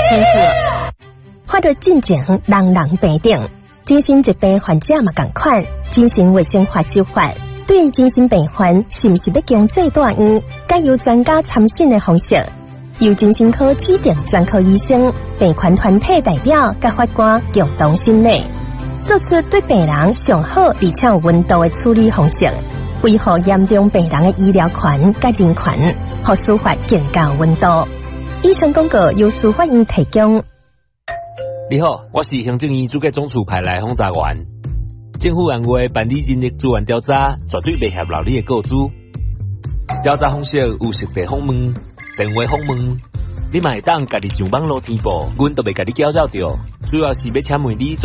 辛苦了。 法律进程人人平等，精神疾病患者嘛同款。精神卫生法修法对于精神病患是不是要强制住院，该由专家参审的方式，由精神科指定专科医生、病患团体代表甲法官共同审理，做出对病人上好而且有温度的处理方式，维护严重病人的医疗权甲人权，和司法更加有温度。以上广告由司法院提供。 你好，我是行政院主计总处派来轰炸员。政府按月办理人力资源调查，绝对袂合劳你的告知。调查方式有实地访问、电话访问，你嘛会当家己上网络填报，阮都袂甲你搅扰着。主要是要请问你。